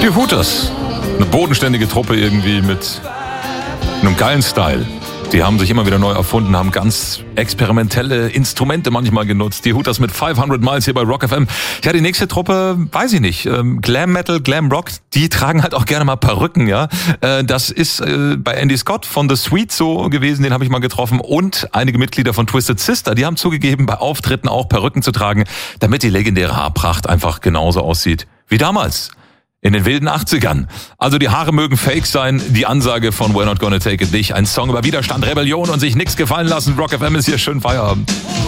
Die Hooters, eine bodenständige Truppe irgendwie mit einem geilen Style. Die haben sich immer wieder neu erfunden, haben ganz experimentelle Instrumente manchmal genutzt. Die Hooters mit 500 Miles hier bei Rock FM. Ja, die nächste Truppe, weiß ich nicht, Glam Metal, Glam Rock, die tragen halt auch gerne mal Perücken, ja. Das ist bei Andy Scott von The Sweet so gewesen, den habe ich mal getroffen. Und einige Mitglieder von Twisted Sister, die haben zugegeben, bei Auftritten auch Perücken zu tragen, damit die legendäre Haarpracht einfach genauso aussieht wie damals. In den wilden 80ern. Also die Haare mögen fake sein. Die Ansage von We're Not Gonna Take It nicht. Ein Song über Widerstand, Rebellion und sich nichts gefallen lassen. Rock FM ist hier schön Feierabend.